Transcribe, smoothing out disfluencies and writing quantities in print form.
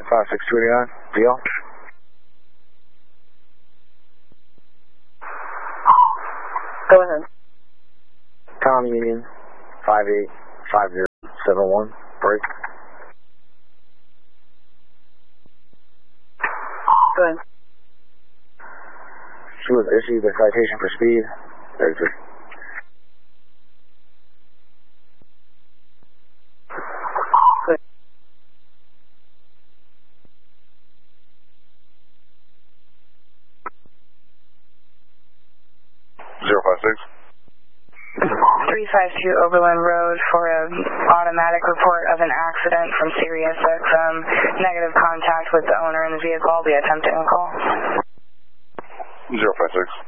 56289, VL. Go ahead. Tom Union, 585071, break. Go ahead. She was issued a citation for speed. 33. Good. Zero 56. 352 Oberlin Road for an automatic report of an accident from Sirius XM. Negative contact with the owner in the vehicle. I'll be attempting a call. 056.